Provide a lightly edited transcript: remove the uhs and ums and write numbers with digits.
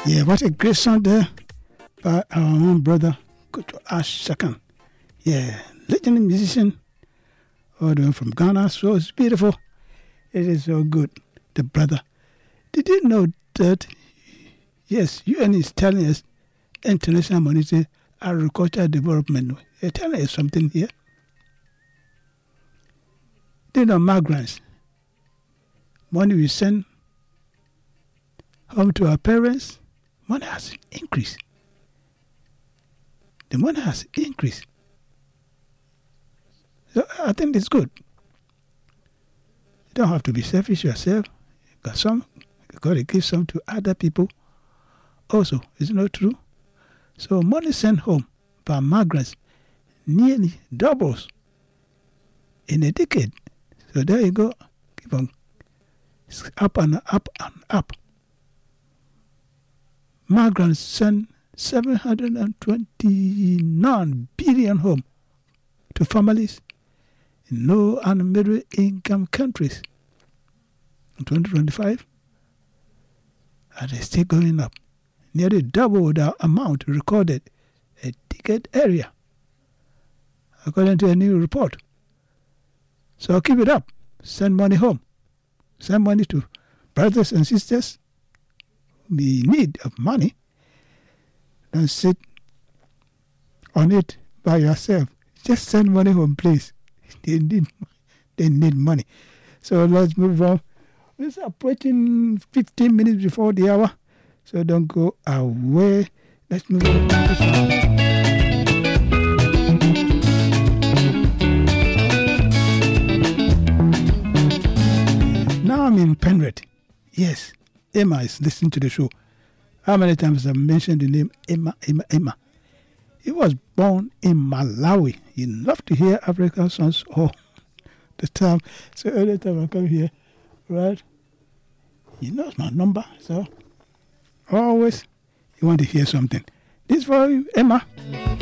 Yeah, what a great song there by our own brother, Kojo Ashakan. Yeah, legendary musician, all the way from Ghana. So it's beautiful. It is so good. The brother. Did you know that, yes, UN is telling us International Monetary Agricultural Development. They're telling us something here. They know migrants. Money we send home to our parents, money has increased. The money has increased. So I think it's good. You don't have to be selfish yourself. You got some. You got to give some to other people. Also, is it not true? So money sent home by migrants nearly doubles in a decade. So there you go. Keep on. It's up and up and up. Migrants send 729 billion home to families in low and middle income countries in 2025, and it's still going up. Nearly double the amount recorded a decade earlier, according to a new report. So keep it up. Send money home. Send money to brothers and sisters who be in need of money. Don't sit on it by yourself. Just send money home, please. They need money. So let's move on. It's approaching 15 minutes before the hour. So don't go away. Let's move on to this one. Now I'm in Penrith. Yes, Emma is listening to the show. How many times have I mentioned the name Emma? He was born in Malawi. He loved to hear African songs all the time. So every time I come here, right, he knows my number. So always you want to hear something. This for you, Emma.